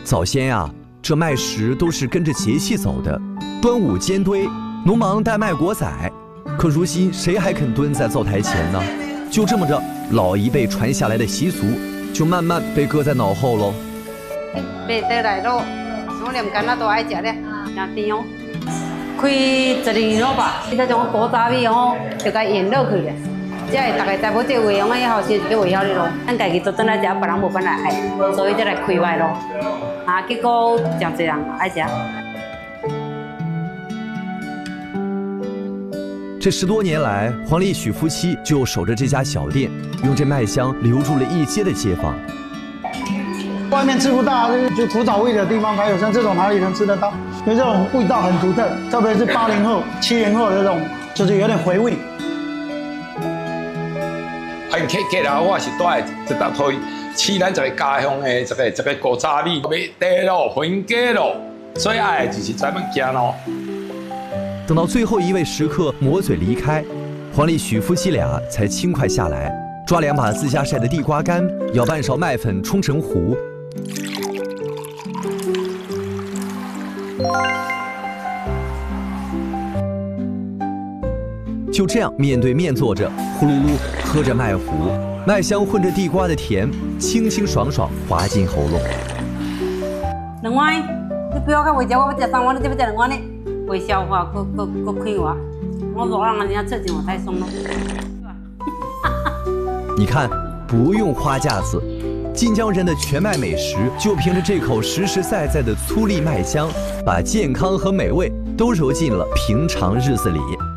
早先呀，这麦食都是跟着节气走的，端午煎堆，农忙带麦果仔。可如今谁还肯蹲在灶台前呢？就这么着，老一辈传下来的习俗就慢慢被搁在脑后喽。 买回来咯，我连干那都爱吃咧，真甜哦。开12年了吧，这种古早味哦，就该腌落去咧。这会大家知无这味用，以后是就会晓哩咯。咱家己做转来食，别人无本来爱，所以才来开卖咯。啊，结果真侪人爱食。 这10多年来，黄丽许夫妻就守着这家小店，用这麦香留住了一街的街坊。 外面吃不到，就古早味的地方才有，像这种哪里能吃得到？因为这种味道很独特，特别是80后、70后的这种，就是有点回味。 很客气啦，我是带一搭推试咱这个家乡的这个古早味，买地咯、分家咯，最爱的就是这物件咯。 等到最后一位食客抹嘴离开，黄丽许夫妻俩才轻快下来，抓2把自家晒的地瓜干，舀半勺麦粉冲成糊。就这样面对面坐着，呼噜噜喝着麦糊，麦香混着地瓜的甜，清清爽爽滑进喉咙。 2碗，你不要看我吃，我要吃3碗，你这要吃2碗呢？会消化，搁开滑。我老人人家吃起我太松了。 你看，不用花架子，晋江人的全麦美食就凭着这口实实在在的粗粒麦香，把健康和美味都揉进了平常日子里。